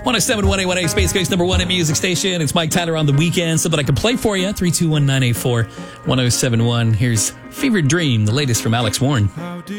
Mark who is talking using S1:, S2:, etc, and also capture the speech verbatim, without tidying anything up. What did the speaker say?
S1: one oh seven point one A, Space Coast number one at Music Station. It's Mike Tyler on the weekend. Something I can play for you. three two one, nine eight four, one oh seven one. Here's Fever Dream, the latest from Alex Warren.